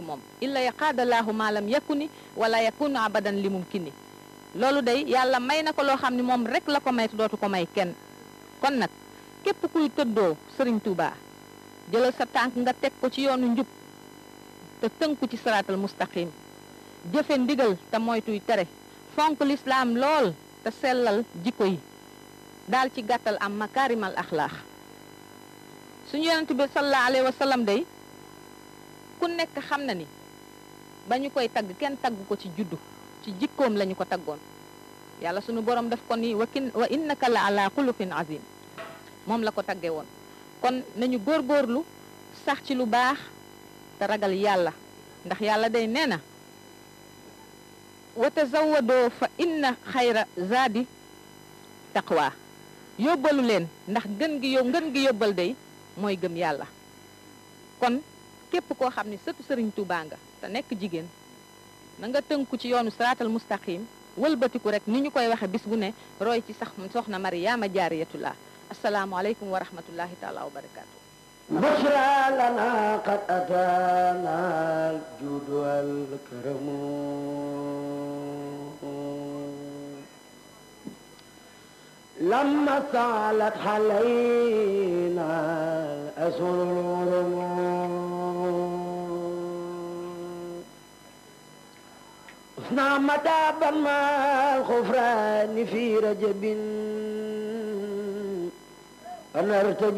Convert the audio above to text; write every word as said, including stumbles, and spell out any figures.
moom illa yaqaadalaahu maalam yakuni wala yakunu abadan li mumkini loolu day yàlla may na ko loo xam ne moom rek la ko may dootu ko may kenn kon nag képp kuy tëddoo Sëriñ Tuubaa jëlal sa tànk nga teg ko ci yoonu njub te tënku ci siraatal mustaqim jëfe ndigal te moytuy tere fonk lislaam lool te sellal jikko yi daal ci gàttal am makaarimal axlaax suñu yonent bi sallallahu alayhi wa sallam day ku nekk xam na ni ba ñu koy tagg kenn tagg ko ci juddu ci jikkoom lañu ko taggoon yàlla suñu borom def ko ni wa kin wa innaka la ala xuluqin azim moom la ko tagge woon kon nañu góorgóorlu sax ci lu baax te ragal yàlla ndax yàlla day nee na wa tazawadoo fa inna xayra zaadi taqwa yóbbalu leen ndax gën gi yo ngën gi yóbbal day mooy gëm yàlla kon képp koo xam ne sëtu Sëriñ Tuubaa nga te nekk jigéen na nga tënku ci yoonu siraatal mustaqim wëlbatiku rek ni ñu koy waxe bis bu ne roy ci sax soxna Mariyaama Jaariyatullah assalaamu aleykum wa rahmatullahi taala wa barakaatu بشرى لنا قد أتانا الجود والكرم لما سالت علينا الأسرور أثنى متابا مع الغفران في رجب أنا ارتجي